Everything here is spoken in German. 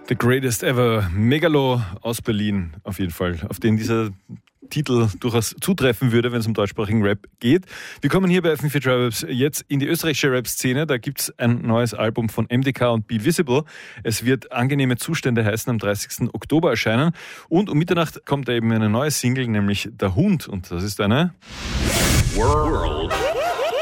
The Greatest Ever, Megalo aus Berlin auf jeden Fall, auf den dieser Titel durchaus zutreffen würde, wenn es um deutschsprachigen Rap geht. Wir kommen hier bei FM4 Tribes jetzt in die österreichische Rap-Szene. Da gibt es ein neues Album von MDK und Be Visible. Es wird Angenehme Zustände heißen, am 30. Oktober erscheinen. Und um Mitternacht kommt da eben eine neue Single, nämlich Der Hund. Und das ist eine World